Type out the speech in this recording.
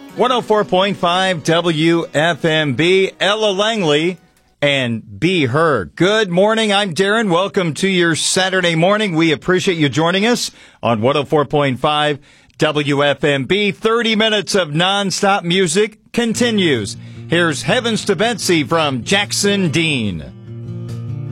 104.5 WFMB, Ella Langley, and Be Her. Good morning. I'm Darren. Welcome to your Saturday morning. We appreciate you joining us on 104.5 WFMB. 30 minutes of nonstop music continues. Here's Heavens to Betsy from Jackson Dean.